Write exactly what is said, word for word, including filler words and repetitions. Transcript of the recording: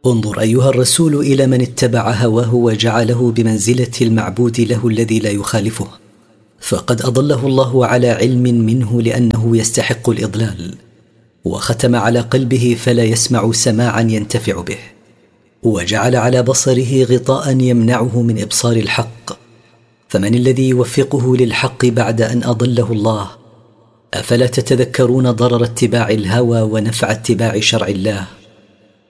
انظر أيها الرسول إلى من اتبع هواه وجعله بمنزلة المعبود له الذي لا يخالفه، فقد أضله الله على علم منه لأنه يستحق الإضلال، وختم على قلبه فلا يسمع سماعا ينتفع به، وجعل على بصره غطاء يمنعه من إبصار الحق. فمن الذي يوفقه للحق بعد أن أضله الله؟ أفلا تتذكرون ضرر اتباع الهوى ونفع اتباع شرع الله؟